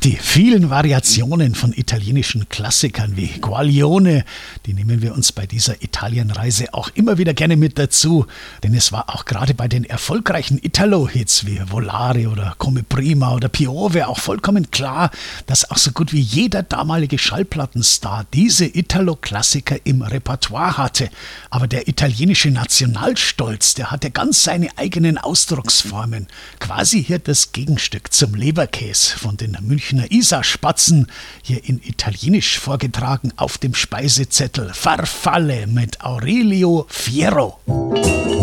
die vielen Variationen von italienischen Klassikern wie Guaglione, die nehmen wir uns bei dieser Italienreise auch immer wieder gerne mit dazu, denn es war auch gerade bei den erfolgreichen Italo-Hits wie Volare oder Come Prima oder Piove auch vollkommen klar, dass auch so gut wie jeder damalige Schallplattenstar diese Italo-Klassiker im Repertoire hatte. Aber der italienische Nationalstolz, der hatte ganz seine eigenen Ausdrucksformen. Quasi hier das Gegenstück zum Leberkäse von den Münchner Isar-Spatzen, hier in Italienisch vorgetragen auf dem Speisezettel Farfalle mit Aurelio Fierro.